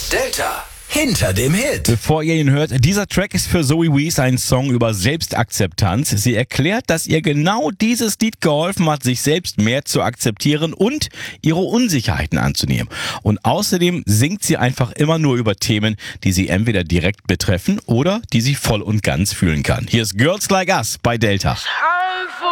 Delta. Hinter dem Hit. Bevor ihr ihn hört, dieser Track ist für Zoe Wees ein Song über Selbstakzeptanz. Sie erklärt, dass ihr genau dieses Lied geholfen hat, sich selbst mehr zu akzeptieren und ihre Unsicherheiten anzunehmen. Und außerdem singt sie einfach immer nur über Themen, die sie entweder direkt betreffen oder die sie voll und ganz fühlen kann. Hier ist Girls Like Us bei Delta.